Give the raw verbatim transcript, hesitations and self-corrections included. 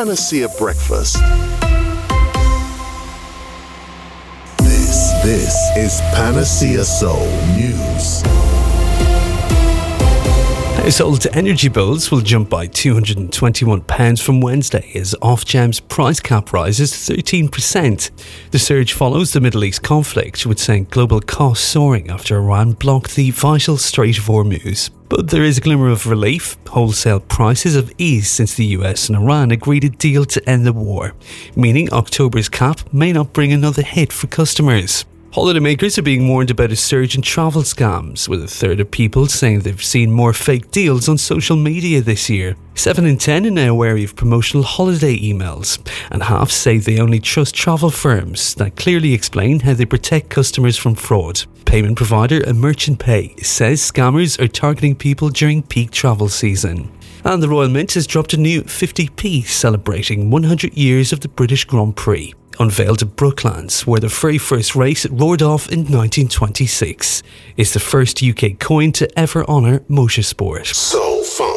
Panacea Breakfast. This, this is Panacea Soul News. Household energy bills will jump by two hundred twenty-one pounds from Wednesday as Ofgem's price cap rises thirteen percent. The surge follows the Middle East conflict, which sent global costs soaring after Iran blocked the vital Strait of Hormuz. But there is a glimmer of relief. Wholesale prices have eased since the U S and Iran agreed a deal to end the war, meaning October's cap may not bring another hit for customers. Holidaymakers are being warned about a surge in travel scams, with a third of people saying they've seen more fake deals on social media this year. seven in ten are now wary of promotional holiday emails, and half say they only trust travel firms that clearly explain how they protect customers from fraud. Payment provider Merchant Pay says scammers are targeting people during peak travel season. And the Royal Mint has dropped a new fifty p celebrating one hundred years of the British Grand Prix, unveiled at Brooklands, where the very first race roared off in nineteen twenty-six. It's the first U K coin to ever honour motorsport. So fun.